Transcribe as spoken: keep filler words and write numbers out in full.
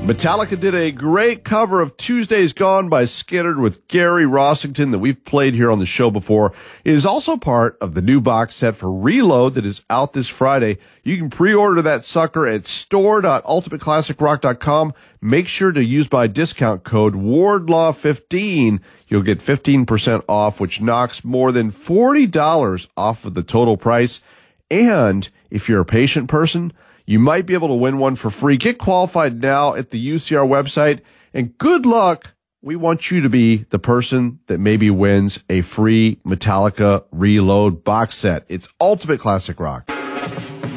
Metallica did a great cover of Tuesdays Gone by Skynyrd with Gary Rossington that we've played here on the show before. It is also part of the new box set for Reload that is out this Friday. You can pre-order that sucker at store dot ultimate classic rock dot com. Make sure to use my discount code Wardlaw fifteen. You'll get fifteen percent off, which knocks more than forty dollars off of the total price. And if you're a patient person, you might be able to win one for free. Get qualified now at the U C R website, and good luck. We want you to be the person that maybe wins a free Metallica Reload box set. It's Ultimate Classic Rock.